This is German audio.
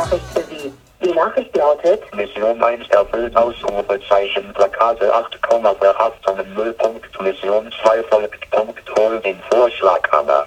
Nachricht für Sie. Die Nachricht lautet: Mission 1 erfüllt, Ausrufezeichen, Plakate 8, Verhaftungen 0. Mission 2 folgt, hol den Vorschlaghammer.